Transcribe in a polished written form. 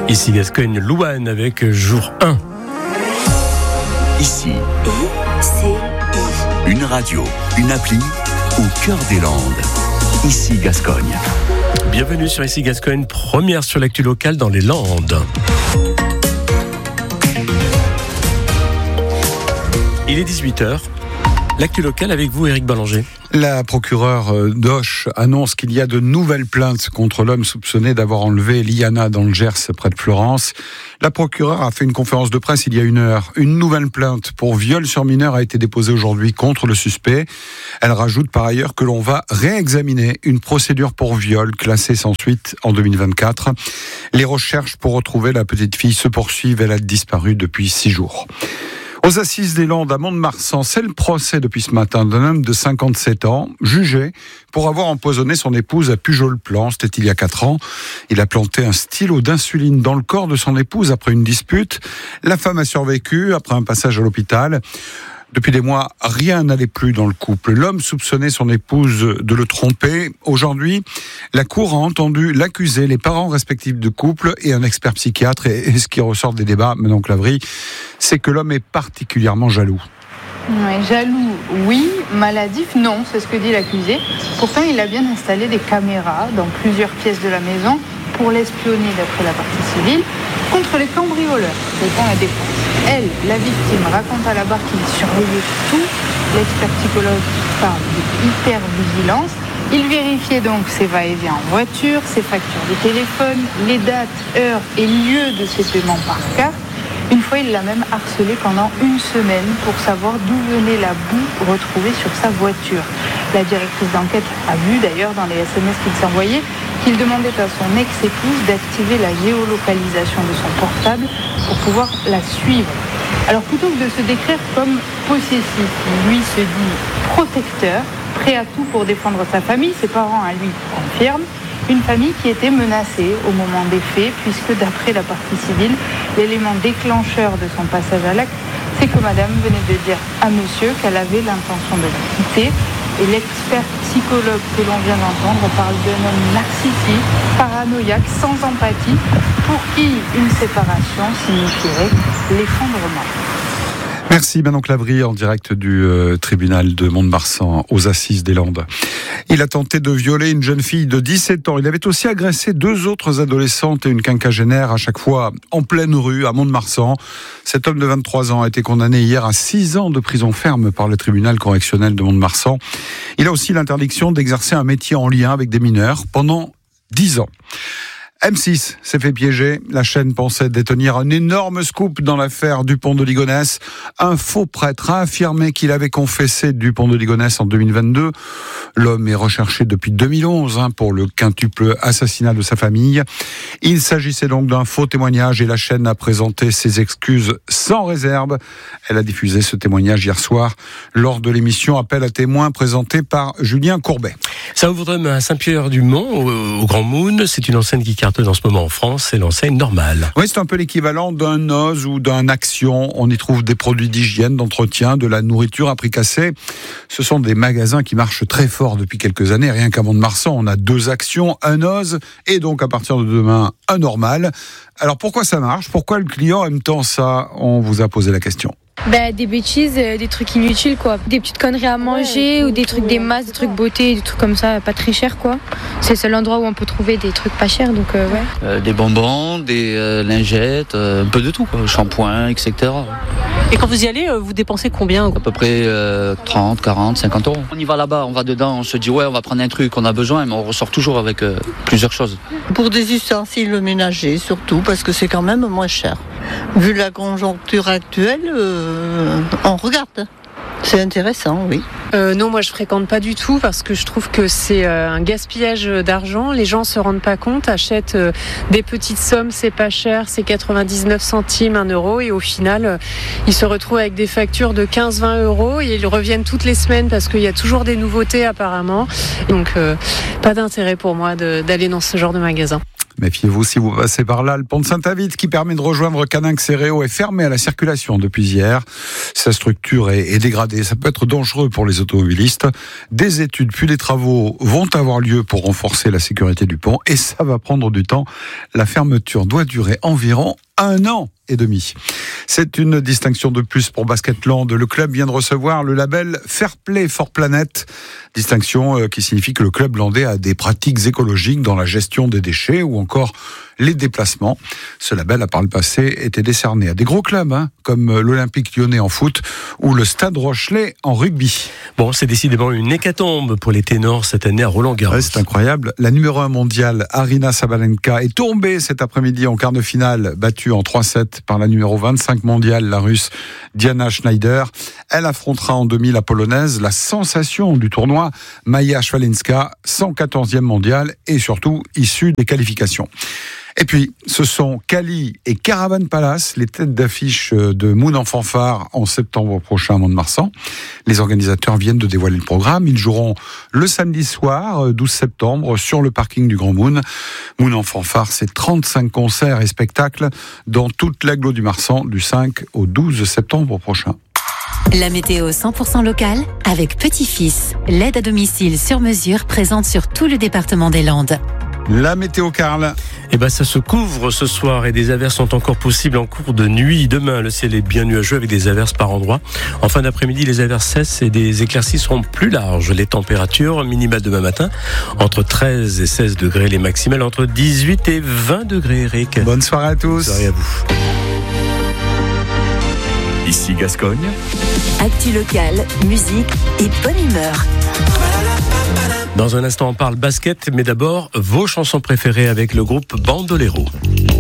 Ici Gascogne, Louane avec jour 1. Ici, une radio, une appli au cœur des Landes. Ici Gascogne. Bienvenue sur Ici Gascogne, première sur l'actu locale dans les Landes. Il est 18h. L'actu locale avec vous, Éric Ballanger. La procureure d'Auch annonce qu'il y a de nouvelles plaintes contre l'homme soupçonné d'avoir enlevé Liana dans le Gers, près de Florence. La procureure a fait une conférence de presse il y a 1 heure. Une nouvelle plainte pour viol sur mineur a été déposée aujourd'hui contre le suspect. Elle rajoute par ailleurs que l'on va réexaminer une procédure pour viol classée sans suite en 2024. Les recherches pour retrouver la petite fille se poursuivent. Elle a disparu depuis 6 jours. Aux Assises des Landes à Mont-de-Marsan, c'est le procès depuis ce matin d'un homme de 57 ans, jugé pour avoir empoisonné son épouse à Pujol-Plan. C'était il y a 4 ans. Il a planté un stylo d'insuline dans le corps de son épouse après une dispute. La femme a survécu après un passage à l'hôpital. Depuis des mois, rien n'allait plus dans le couple. L'homme soupçonnait son épouse de le tromper. Aujourd'hui, la cour a entendu l'accusé, les parents respectifs du couple et un expert psychiatre. Et ce qui ressort des débats, Manon Clavry, c'est que l'homme est particulièrement jaloux. Oui, jaloux, oui. Maladif, non, c'est ce que dit l'accusé. Pourtant, il a bien installé des caméras dans plusieurs pièces de la maison pour l'espionner, d'après la partie civile, contre les cambrioleurs. C'est la défense. Elle, la victime, raconte à la barre qu'il surveillait tout. L'expert psychologue parle d'hypervigilance. Il vérifiait donc ses va-et-vient en voiture, ses factures de téléphone, les dates, heures et lieux de ses paiements par carte. Une fois, il l'a même harcelé pendant 1 semaine pour savoir d'où venait la boue retrouvée sur sa voiture. La directrice d'enquête a vu d'ailleurs dans les SMS qu'il s'envoyait qu'il demandait à son ex-épouse d'activer la géolocalisation de son portable pour pouvoir la suivre. Alors plutôt que de se décrire comme possessif, lui se dit protecteur, prêt à tout pour défendre sa famille. Ses parents à lui confirment. Une famille qui était menacée au moment des faits, puisque d'après la partie civile, l'élément déclencheur de son passage à l'acte, c'est que madame venait de dire à monsieur qu'elle avait l'intention de le quitter. Et l'expert psychologue que l'on vient d'entendre parle d'un homme narcissique, paranoïaque, sans empathie, pour qui une séparation signifierait l'effondrement. Merci Manon Clavry en direct du tribunal de Mont-de-Marsan aux Assises des Landes. Il a tenté de violer une jeune fille de 17 ans. Il avait aussi agressé 2 autres adolescentes et une quinquagénaire, à chaque fois en pleine rue à Mont-de-Marsan. Cet homme de 23 ans a été condamné hier à 6 ans de prison ferme par le tribunal correctionnel de Mont-de-Marsan. Il a aussi l'interdiction d'exercer un métier en lien avec des mineurs pendant 10 ans. M6 s'est fait piéger. La chaîne pensait détenir un énorme scoop dans l'affaire Dupont de Ligonnès. Un faux prêtre a affirmé qu'il avait confessé Dupont de Ligonnès en 2022. L'homme est recherché depuis 2011 pour le quintuple assassinat de sa famille. Il s'agissait donc d'un faux témoignage et la chaîne a présenté ses excuses sans réserve. Elle a diffusé ce témoignage hier soir lors de l'émission Appel à témoins présentée par Julien Courbet. Ça ouvre à Saint-Pierre-du-Mont, au Grand Moon. C'est une enseigne qui cartonne en ce moment en France. C'est l'enseigne normale. Oui, c'est un peu l'équivalent d'un Oz ou d'un Action. On y trouve des produits d'hygiène, d'entretien, de la nourriture à prix cassé. Ce sont des magasins qui marchent très fort depuis quelques années. Rien qu'à Mont-de-Marsan, on a 2 Actions, un Oz et donc à partir de demain, un normal. Alors pourquoi ça marche ? Pourquoi le client aime tant ça ? On vous a posé la question. Des bêtises, des trucs inutiles quoi. Des petites conneries à manger ou des trucs, des masses, des trucs beauté, des trucs comme ça, pas très chers quoi. C'est le seul endroit où on peut trouver des trucs pas chers donc ouais. Des bonbons, des lingettes, un peu de tout quoi, shampoing, etc. Et quand vous y allez, vous dépensez combien ? À peu près 30, 40, 50 euros. On y va là-bas, on va dedans, on se dit ouais on va prendre un truc, on a besoin, mais on ressort toujours avec plusieurs choses. Pour des ustensiles ménagers surtout, parce que c'est quand même moins cher. Vu la conjoncture actuelle, on regarde. C'est intéressant, oui. Non, moi je fréquente pas du tout parce que je trouve que c'est un gaspillage d'argent. Les gens se rendent pas compte, achètent des petites sommes, c'est pas cher, c'est 99 centimes, 1 euro et au final, ils se retrouvent avec des factures de 15-20 euros et ils reviennent toutes les semaines parce qu'il y a toujours des nouveautés apparemment. Donc, pas d'intérêt pour moi d'aller dans ce genre de magasin. Méfiez-vous si vous passez par là. Le pont de Saint-Avite qui permet de rejoindre Caninx-et-Réau est fermé à la circulation depuis hier. Sa structure est dégradée. Ça peut être dangereux pour les automobilistes. Des études puis des travaux vont avoir lieu pour renforcer la sécurité du pont et ça va prendre du temps. La fermeture doit durer environ 1 an et demi. C'est une distinction de plus pour Basketland. Le club vient de recevoir le label Fair Play for Planet. Distinction qui signifie que le club landais a des pratiques écologiques dans la gestion des déchets ou encore les déplacements. Ce label a par le passé été décerné à des gros clubs, comme l'Olympique Lyonnais en foot ou le Stade Rochelais en rugby. Bon, c'est décidément une hécatombe pour les ténors cette année à Roland-Garros. Ouais, c'est incroyable. La numéro 1 mondiale, Aryna Sabalenka, est tombée cet après-midi en quart de finale, battue en 3-7 par la numéro 25 mondiale, la Russe Diana Schneider. Elle affrontera en demi la Polonaise, la sensation du tournoi, Maja Szwalinska, 114e mondiale et surtout issue des qualifications. Et puis, ce sont Kali et Caravan Palace, les têtes d'affiche de Moon en fanfare en septembre prochain à Mont-de-Marsan. Les organisateurs viennent de dévoiler le programme. Ils joueront le samedi soir, 12 septembre, sur le parking du Grand Moon. Moon en fanfare, c'est 35 concerts et spectacles dans toute l'agglo du Marsan du 5 au 12 septembre prochain. La météo 100% locale avec Petit-Fils. L'aide à domicile sur mesure présente sur tout le département des Landes. La météo, Karl. Ça se couvre ce soir et des averses sont encore possibles en cours de nuit. Demain, le ciel est bien nuageux avec des averses par endroits. En fin d'après-midi, les averses cessent et des éclaircies seront plus larges. Les températures minimales demain matin, entre 13 et 16 degrés. Les maximales, entre 18 et 20 degrés, Eric. Bonne soirée à tous. Bonne soirée à vous. Ici Gascogne. Actu locale, musique et bonne humeur. Dans un instant, on parle basket, mais d'abord, vos chansons préférées avec le groupe Bandolero.